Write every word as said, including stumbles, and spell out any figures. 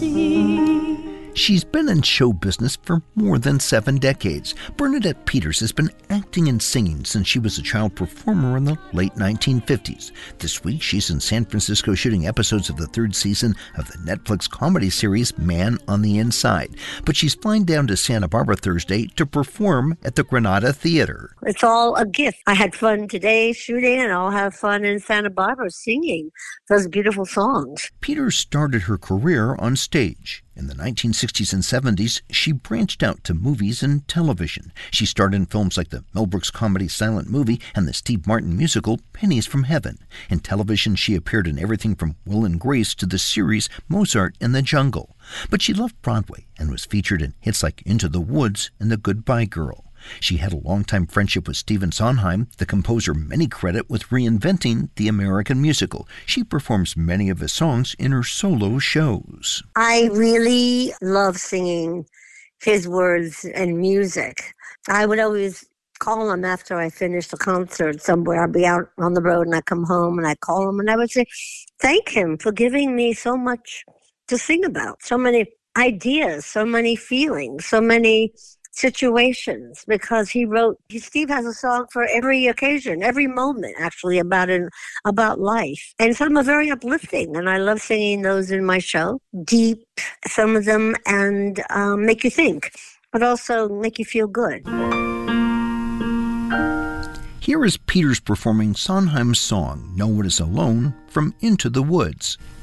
She's been in show business for more than seven decades. Bernadette Peters has been acting and singing since she was a child performer in the late nineteen fifties. This week, she's in San Francisco shooting episodes of the third season of the Netflix comedy series Man on the Inside. But she's flying down to Santa Barbara Thursday to perform at the Granada Theater. It's all a gift. I had fun today shooting, and I'll have fun in Santa Barbara singing those beautiful songs. Peters started her career on stage. In the nineteen sixties and seventies, she branched out to movies and television. She starred in films like the Mel Brooks comedy Silent Movie and the Steve Martin musical Pennies from Heaven. In television, she appeared in everything from Will and Grace to the series Mozart in the Jungle. But she loved Broadway and was featured in hits like Into the Woods and The Goodbye Girl. She had a longtime friendship with Stephen Sondheim, the composer many credit with reinventing the American musical. She performs many of his songs in her solo shows. I really love singing his words and music. I would always call him after I finished a concert somewhere. I'd be out on the road and I come home and I call him and I would say, thank him for giving me so much to sing about, so many ideas, so many feelings, so many situations, because he wrote, Steve has a song for every occasion, every moment, actually, about an, about life. And some are very uplifting, and I love singing those in my show. Deep, some of them, and um, make you think, but also make you feel good. Here is Peters performing Sondheim's song, No One Is Alone, from Into the Woods.